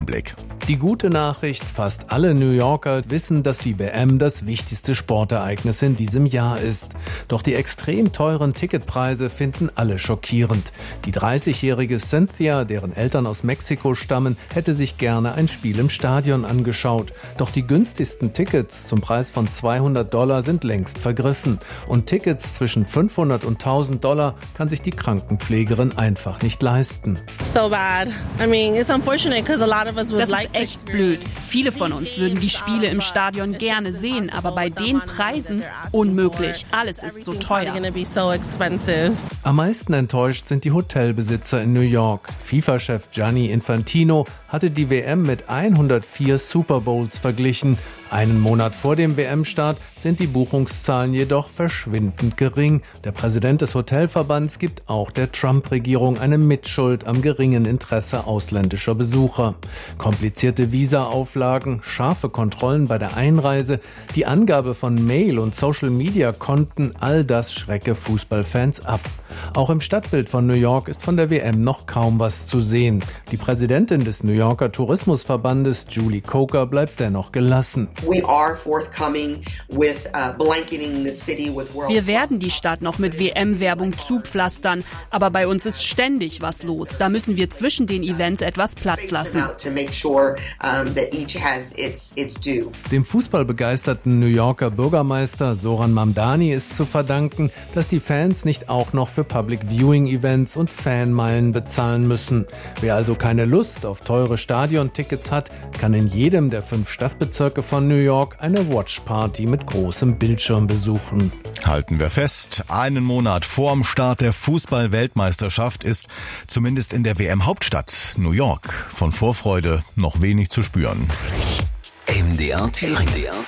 Einblick. Die gute Nachricht, fast alle New Yorker wissen, dass die WM das wichtigste Sportereignis in diesem Jahr ist. Doch die extrem teuren Ticketpreise finden alle schockierend. Die 30-jährige Cynthia, deren Eltern aus Mexiko stammen, hätte sich gerne ein Spiel im Stadion angeschaut. Doch die günstigsten Tickets zum Preis von $200 sind längst vergriffen. Und Tickets zwischen $500 und $1.000 kann sich die Krankenpflegerin einfach nicht leisten. So bad. I mean, it's unfortunate because a lot of us would like. Das ist echt blöd. Viele von uns würden die Spiele im Stadion gerne sehen, aber bei den Preisen unmöglich. Alles ist so teuer. Am meisten enttäuscht sind die Hotelbesitzer in New York. FIFA-Chef Gianni Infantino hatte die WM mit 104 Super Bowls verglichen. Einen Monat vor dem WM-Start sind die Buchungszahlen jedoch verschwindend gering. Der Präsident des Hotelverbands gibt auch der Trump-Regierung eine Mitschuld am geringen Interesse ausländischer Besucher. Komplizierte Visa-Auflagen, scharfe Kontrollen bei der Einreise, die Angabe von Mail- und Social-Media-Konten, all das schrecke Fußballfans ab. Auch im Stadtbild von New York ist von der WM noch kaum was zu sehen. Die Präsidentin des New Yorker Tourismusverbandes, Julie Coker, bleibt dennoch gelassen. Wir werden die Stadt noch mit WM-Werbung zupflastern, aber bei uns ist ständig was los. Da müssen wir zwischen den Events etwas Platz lassen. Dem fußballbegeisterten New Yorker Bürgermeister Zoran Mamdani ist zu verdanken, dass die Fans nicht auch noch für Public-Viewing-Events und Fanmeilen bezahlen müssen. Wer also keine Lust auf teure Stadiontickets hat, kann in jedem der 5 Stadtbezirke von New York eine Watchparty mit großem Bildschirm besuchen. Halten wir fest, einen Monat vorm Start der Fußball-Weltmeisterschaft ist zumindest in der WM-Hauptstadt New York von Vorfreude noch wenig zu spüren. MDR Thüringen.